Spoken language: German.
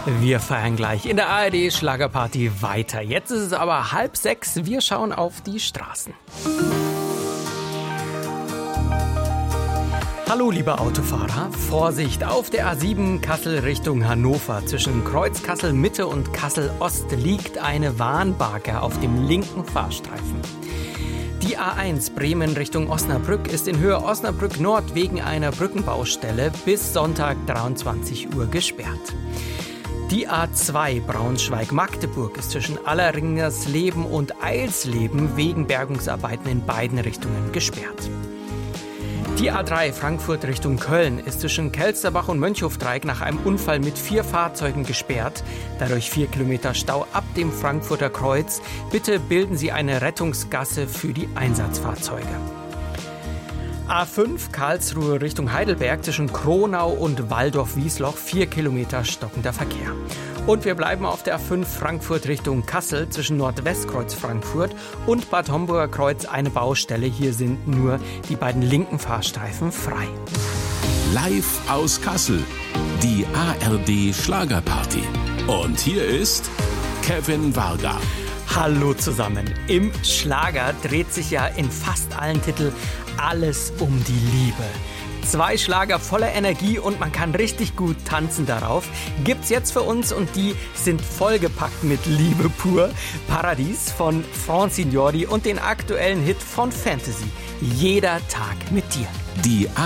Wir feiern gleich in der ARD Schlagerparty weiter. Jetzt ist es aber 5:30. Wir schauen auf die Straßen. Hallo, lieber Autofahrer. Vorsicht, auf der A7 Kassel Richtung Hannover. Zwischen Kreuz Kassel Mitte und Kassel Ost liegt eine Warnbarke auf dem linken Fahrstreifen. Die A1 Bremen Richtung Osnabrück ist in Höhe Osnabrück Nord wegen einer Brückenbaustelle bis Sonntag 23 Uhr gesperrt. Die A2 Braunschweig-Magdeburg ist zwischen Alleringersleben und Eilsleben wegen Bergungsarbeiten in beiden Richtungen gesperrt. Die A3 Frankfurt Richtung Köln ist zwischen Kelsterbach und Mönchhofdreieck nach einem Unfall mit 4 Fahrzeugen gesperrt. Dadurch 4 Kilometer Stau ab dem Frankfurter Kreuz. Bitte bilden Sie eine Rettungsgasse für die Einsatzfahrzeuge. A5 Karlsruhe Richtung Heidelberg zwischen Kronau und Walldorf-Wiesloch 4 Kilometer stockender Verkehr. Und wir bleiben auf der A5 Frankfurt Richtung Kassel zwischen Nordwestkreuz Frankfurt und Bad Homburger Kreuz eine Baustelle. Hier sind nur die beiden linken Fahrstreifen frei. Live aus Kassel, die ARD Schlagerparty. Und hier ist Kevin Varga. Hallo zusammen. Im Schlager dreht sich ja in fast allen Titeln alles um die Liebe. 2 Schlager voller Energie und man kann richtig gut tanzen darauf. Gibt's jetzt für uns und die sind vollgepackt mit Liebe pur. Paradies von Francine Jordi und den aktuellen Hit von Fantasy. Jeder Tag mit dir. Die